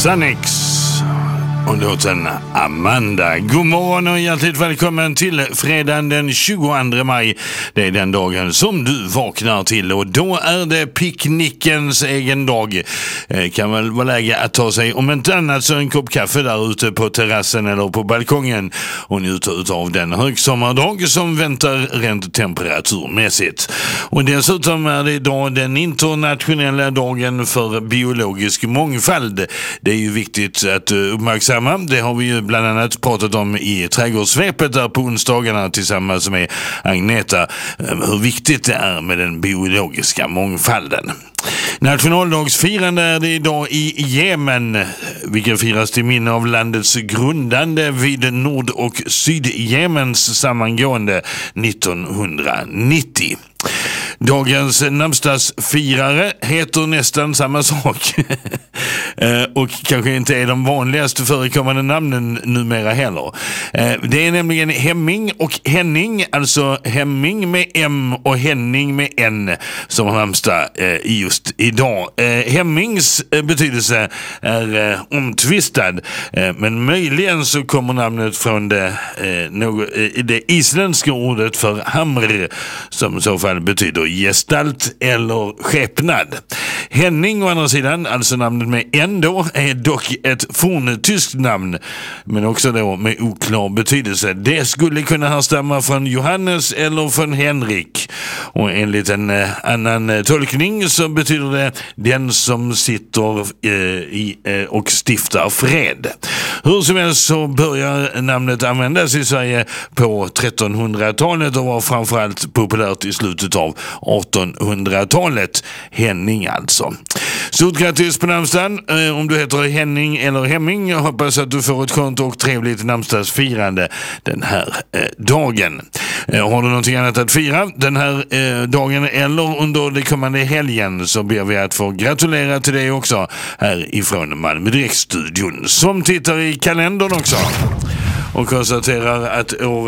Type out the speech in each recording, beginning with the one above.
Sannex och låten Amanda. God morgon och hjärtligt välkommen till fredagen den 22 maj. Det är den dagen som du vaknar till och då är det picknickens egen dag. Kan väl vara läge att ta sig om inte annat så en kopp kaffe där ute på terrassen eller på balkongen och njuta av den högsommardag som väntar rent temperaturmässigt. Och dessutom är det idag den internationella dagen för biologisk mångfald. Det är ju viktigt att uppmärksamma. Det har vi ju bland annat pratat om i trädgårdssvepet där på onsdagarna tillsammans med Agneta. Hur viktigt det är med den biologiska mångfalden. Nationaldagsfirande är det idag i Jemen, vilken firas till minne av landets grundande vid Nord- och Sydjemens sammangående 1990. Dagens namnsdagsfirare heter nästan samma sak och kanske inte är de vanligaste förekommande namnen numera heller. Det är nämligen Hemming och Henning, alltså Hemming med M och Henning med N som har namnsdag just idag. Hemmings betydelse är omtvistad, men möjligen så kommer namnet från det isländska ordet för hamr som i så fall betyder gestalt eller skepnad. Henning å andra sidan, alltså namnet med N då, är dock ett forntyskt namn men också då med oklar betydelse. Det skulle kunna härstamma från Johannes eller från Henrik och enligt en annan tolkning så betyder det den som sitter och stiftar fred. Hur som helst så börjar namnet användas i Sverige på 1300-talet och var framförallt populärt i slutet av 1800-talet. Henning alltså. Stort grattis på namnsdagen om du heter Henning eller Hemming. Jag hoppas att du får ett skönt och trevligt namnsdagsfirande den här dagen. Har du någonting annat att fira den här dagen eller under det kommande helgen så ber vi att få gratulera till dig också här ifrån Malmö Direktstudion som tittar i kalendern också. Och konstaterar att år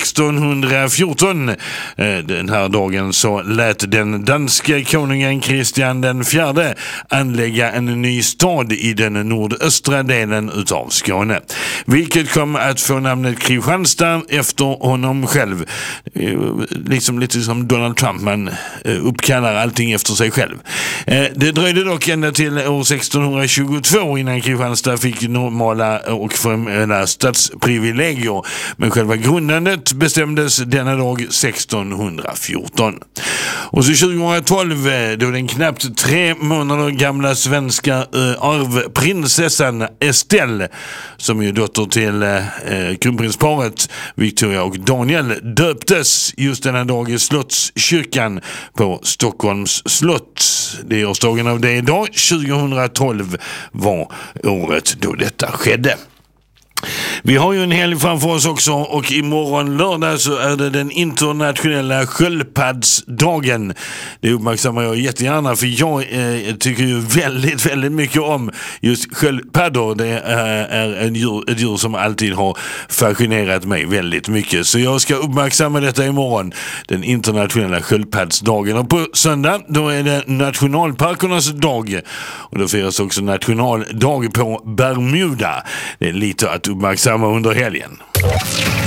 1614, den här dagen, så lät den danske konungen Kristian den fjärde anlägga en ny stad i den nordöstra delen utav Skåne. Vilket kom att få namnet Kristianstad efter honom själv. Liksom lite som Donald Trump, man uppkallar allting efter sig själv. Det dröjde dock ända till år 1622 innan Kristianstad fick normala och formella stadsprivilegier. Men själva grundandet bestämdes denna dag 1614. Och så 2012 då den knappt 3 månader gamla svenska arvprinsessan Estelle, som är dotter till kronprinsparet Victoria och Daniel, döptes just denna dag i Slottskyrkan på Stockholms slott. Det är årsdagen av det idag. 2012 var året då detta skedde. Vi har ju en helg framför oss också och imorgon lördag så är det den internationella sköldpaddsdagen. Det uppmärksammar jag jättegärna för jag tycker ju väldigt, väldigt mycket om just sköldpaddor. Det är ett djur som alltid har fascinerat mig väldigt mycket. Så jag ska uppmärksamma detta imorgon, den internationella sköldpaddsdagen. Och på söndag då är det nationalparkernas dag och då firas också nationaldag på Bermuda. Det är lite att uppmärksamma under helgen.